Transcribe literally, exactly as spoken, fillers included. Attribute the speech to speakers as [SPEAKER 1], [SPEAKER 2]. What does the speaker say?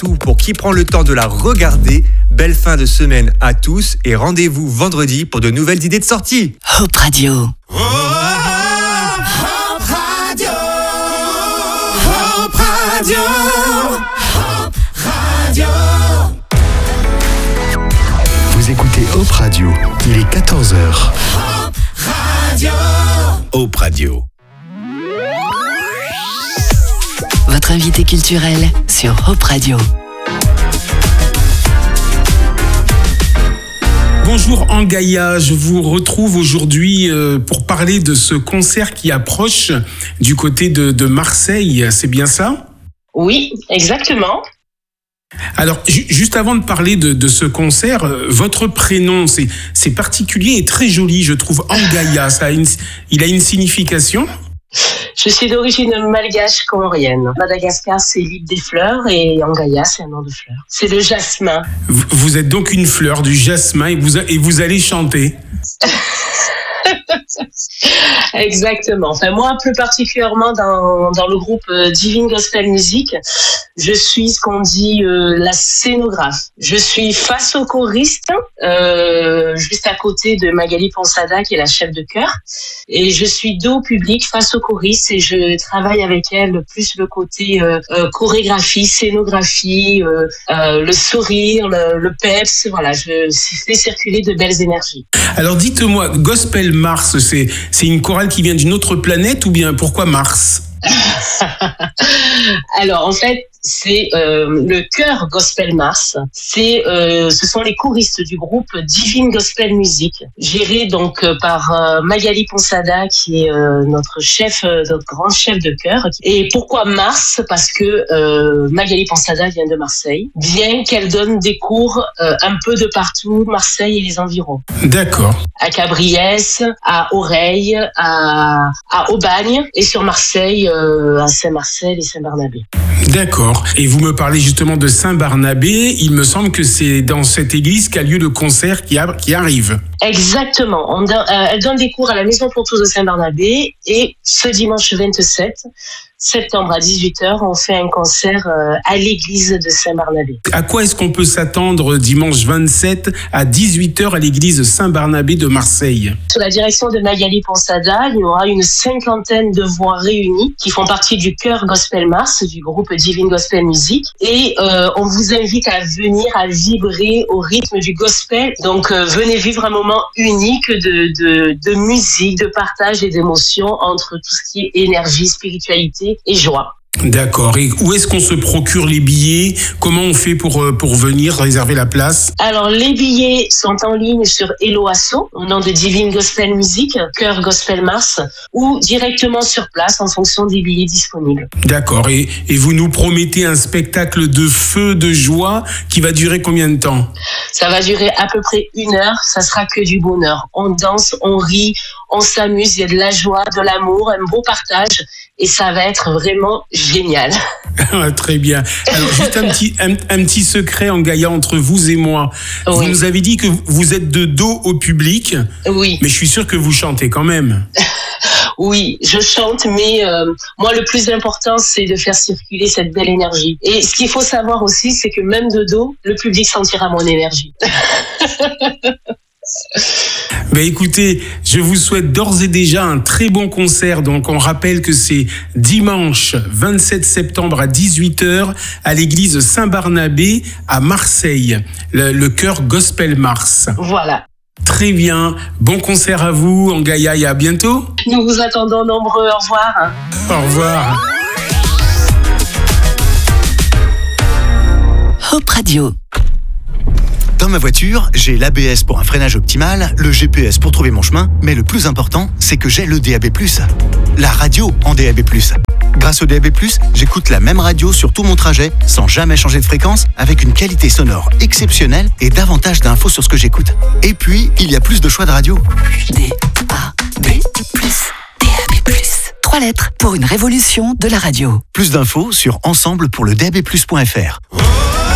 [SPEAKER 1] partout pour qui prend le temps de la regarder. Belle fin de semaine à tous et rendez-vous vendredi pour de nouvelles idées de sortie.
[SPEAKER 2] Hope Radio.
[SPEAKER 3] Oh, Hope Radio. Hope Radio. Hope Radio.
[SPEAKER 4] Vous écoutez Hope Radio, il est quatorze heures.
[SPEAKER 3] Hope Radio.
[SPEAKER 4] Hope Radio.
[SPEAKER 2] Votre invité culturel sur Hope Radio.
[SPEAKER 5] Bonjour Angaïa, je vous retrouve aujourd'hui pour parler de ce concert qui approche du côté de, de Marseille, c'est bien ça ?
[SPEAKER 6] Oui, exactement.
[SPEAKER 5] Alors, ju- juste avant de parler de, de ce concert, euh, votre prénom, c'est, c'est particulier et très joli, je trouve, Angaïa. Ça a une, il a une signification ?
[SPEAKER 6] Je suis d'origine malgache comorienne. Madagascar, c'est l'île des fleurs et Angaïa, c'est un nom de fleur. C'est le jasmin.
[SPEAKER 5] Vous, vous êtes donc une fleur, du jasmin, et vous, a, et vous allez chanter.
[SPEAKER 6] Exactement. Enfin, moi, plus particulièrement dans, dans le groupe euh, Divine Gospel Music, je suis ce qu'on dit euh, la scénographe. Je suis face au choriste, euh, juste à côté de Magali Ponsada, qui est la chef de chœur. Et je suis dos au public, face au choriste, et je travaille avec elle plus le côté euh, euh, chorégraphie, scénographie, euh, euh, le sourire, le, le peps. Voilà, je fais circuler de belles énergies.
[SPEAKER 5] Alors dites-moi, Gospel Mars, c'est, c'est une chorale qui vient d'une autre planète ou bien pourquoi Mars ?
[SPEAKER 6] Alors en fait, c'est euh, le chœur Gospel Mars. C'est, euh, ce sont les choristes du groupe Divine Gospel Music, géré donc euh, par euh, Magali Ponsada, qui est euh, notre chef, euh, notre grand chef de chœur. Et pourquoi Mars ? Parce que euh, Magali Ponsada vient de Marseille, bien qu'elle donne des cours euh, un peu de partout, Marseille et les environs.
[SPEAKER 5] D'accord.
[SPEAKER 6] À Cabriès, à Oreille, à, à Aubagne, et sur Marseille, euh, à Saint-Marcel et Saint-Barnabé.
[SPEAKER 5] D'accord. Et vous me parlez justement de Saint-Barnabé. Il me semble que c'est dans cette église qu'a lieu le concert qui, a, qui arrive.
[SPEAKER 6] Exactement. On donne, euh, elle donne des cours à la Maison pour tous de Saint-Barnabé. Et ce dimanche vingt-sept septembre à dix-huit heures, on fait un concert euh, à l'église de Saint-Barnabé.
[SPEAKER 5] À quoi est-ce qu'on peut s'attendre dimanche vingt-sept à dix-huit heures à l'église Saint-Barnabé de Marseille ?
[SPEAKER 6] Sous la direction de Magali Ponsada, il y aura une cinquantaine de voix réunies qui font partie du chœur Gospel Mars, du groupe Divine Gospel Music. Et euh, on vous invite à venir, à vibrer au rythme du gospel. Donc euh, venez vivre un moment unique de, de, de musique, de partage et d'émotion entre tout ce qui est énergie, spiritualité et joie.
[SPEAKER 5] D'accord. Et où est-ce qu'on se procure les billets ? Comment on fait pour, pour venir réserver la place ?
[SPEAKER 6] Alors, les billets sont en ligne sur Helloasso, au nom de Divine Gospel Music, chœur Gospel Mars, ou directement sur place en fonction des billets disponibles.
[SPEAKER 5] D'accord. Et, et vous nous promettez un spectacle de feu, de joie, qui va durer combien de temps ?
[SPEAKER 6] Ça va durer à peu près une heure. Ça sera que du bonheur. On danse, on rit, on s'amuse. Il y a de la joie, de l'amour, un beau partage. Et ça va être vraiment génial.
[SPEAKER 5] Très bien. Alors, juste un petit, un, un petit secret, Angaïa, entre vous et moi. Oui. Vous nous avez dit que vous êtes de dos au public.
[SPEAKER 6] Oui.
[SPEAKER 5] Mais je suis sûr que vous chantez quand même.
[SPEAKER 6] Oui, je chante, mais euh, moi, le plus important, c'est de faire circuler cette belle énergie. Et ce qu'il faut savoir aussi, c'est que même de dos, le public sentira mon énergie.
[SPEAKER 5] Ben écoutez, je vous souhaite d'ores et déjà un très bon concert. Donc on rappelle que c'est dimanche vingt-sept septembre à dix-huit heures à l'église Saint-Barnabé à Marseille, le, le chœur Gospel Mars.
[SPEAKER 6] Voilà.
[SPEAKER 5] Très bien. Bon concert à vous, Angaïa, et à bientôt.
[SPEAKER 6] Nous vous attendons nombreux. Au revoir.
[SPEAKER 5] Au revoir.
[SPEAKER 2] Hope Radio.
[SPEAKER 4] Dans ma voiture, j'ai l'A B S pour un freinage optimal, le G P S pour trouver mon chemin, mais le plus important, c'est que j'ai le D A B plus. La radio en D A B plus. Grâce au D A B plus, j'écoute la même radio sur tout mon trajet, sans jamais changer de fréquence, avec une qualité sonore exceptionnelle et davantage d'infos sur ce que j'écoute. Et puis, il y a plus de choix de radio.
[SPEAKER 2] D A B plus. D A B plus. Trois lettres pour une révolution de la radio.
[SPEAKER 4] Plus d'infos sur ensemble pour le D A B plus point F R.